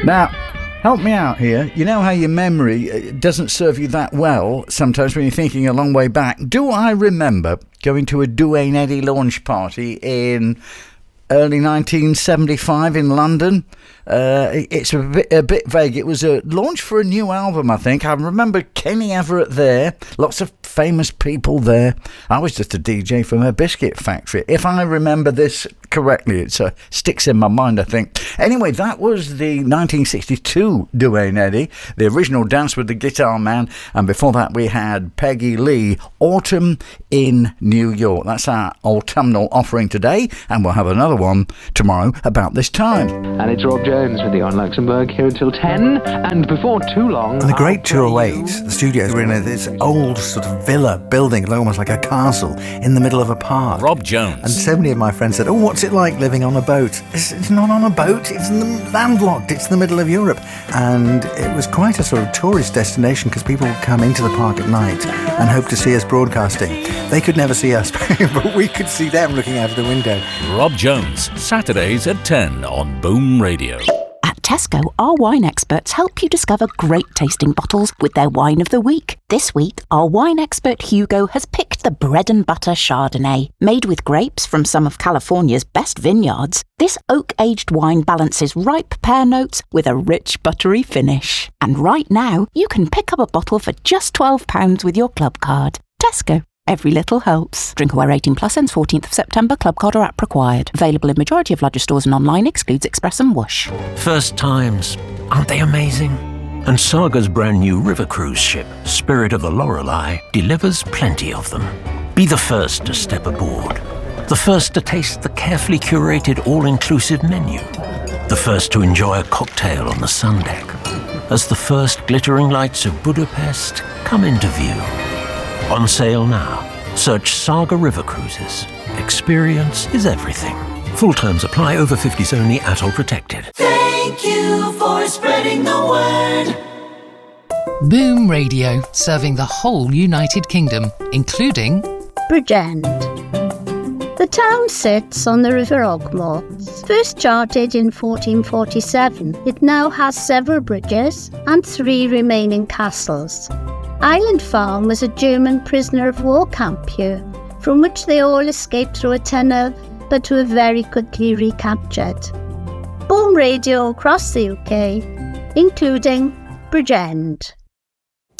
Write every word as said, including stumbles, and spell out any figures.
Now, help me out here. You know how your memory doesn't serve you that well sometimes when you're thinking a long way back. Do I remember going to a Duane Eddy launch party in early nineteen seventy-five in London? Uh, it's a bit, a bit vague. It was a launch for a new album, I think. I remember Kenny Everett there, lots of famous people there. I was just a D J from a biscuit factory. If I remember this correctly, it uh, sticks in my mind, I think. Anyway, that was the nineteen sixty-two Duane Eddy, the original Dance with the Guitar Man, and before that we had Peggy Lee, Autumn in New York. That's our autumnal offering today, and we'll have another one tomorrow about this time. And it's Rob Jones with the On Luxembourg here until ten, and before too long... And the Great two oh eight, the studios were in a, this old sort of villa building, almost like a castle, in the middle of a park. Rob Jones. And so many of my friends said, oh, what's it like living on a boat? It's, it's not on a boat, it's in the, landlocked, it's in the middle of Europe. And it was quite a sort of tourist destination because people would come into the park at night and hope to see us broadcasting. They could never see us, but we could see them looking out of the window. Rob Jones, Saturdays at ten on Boom Radio. At Tesco, our wine experts help you discover great tasting bottles with their wine of the week. This week, our wine expert Hugo has picked the Bread and Butter Chardonnay. Made with grapes from some of California's best vineyards, this oak-aged wine balances ripe pear notes with a rich, buttery finish. And right now, you can pick up a bottle for just twelve pounds with your club card. Tesco. Every little helps. Drinkaware eighteen plus ends fourteenth of September. Club card or app required. Available in majority of larger stores and online. Excludes Express and Whoosh. First times, aren't they amazing? And Saga's brand new river cruise ship, Spirit of the Lorelei, delivers plenty of them. Be the first to step aboard. The first to taste the carefully curated all-inclusive menu. The first to enjoy a cocktail on the sun deck. As the first glittering lights of Budapest come into view. On sale now. Search Saga River Cruises. Experience is everything. Full terms apply. Over fifties only. Atoll protected. Thank you for spreading the word. Boom Radio, serving the whole United Kingdom, including Bridgend. The town sits on the River Ogmore. First charted in fourteen forty-seven, it now has several bridges and three remaining castles. Island Farm was a German prisoner of war camp here, from which they all escaped through a tunnel, but were very quickly recaptured. Boom Radio across the U K, including Bridgend.